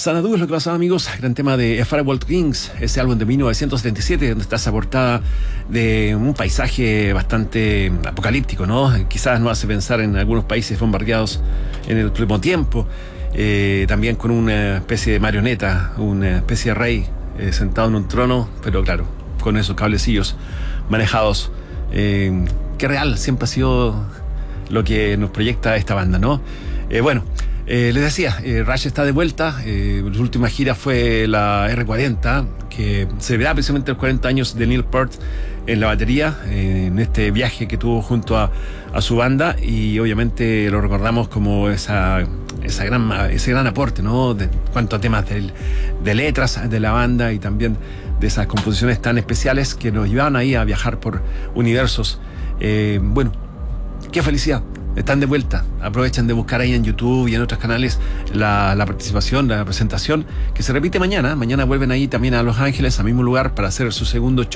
Xanadu es lo que pasaba, amigos. Gran tema de Firewall Kings, ese álbum de 1977, donde está esa portada de un paisaje bastante apocalíptico, ¿no? Quizás nos hace pensar en algunos países bombardeados en el último tiempo. También con una especie de marioneta, una especie de rey sentado en un trono, pero claro, con esos cablecillos manejados. Qué real siempre ha sido lo que nos proyecta esta banda, ¿no? Les decía, Rush está de vuelta. La última gira fue la R40, que celebraba precisamente los 40 años de Neil Peart en la batería, en este viaje que tuvo junto a su banda, y obviamente lo recordamos como ese gran aporte, ¿no? De cuanto a temas de letras de la banda y también de esas composiciones tan especiales que nos llevaban ahí a viajar por universos. Qué felicidad. Están de vuelta. Aprovechen de buscar ahí en YouTube y en otros canales la participación, la presentación, que se repite mañana. Mañana vuelven ahí también a Los Ángeles, al mismo lugar, para hacer su segundo show.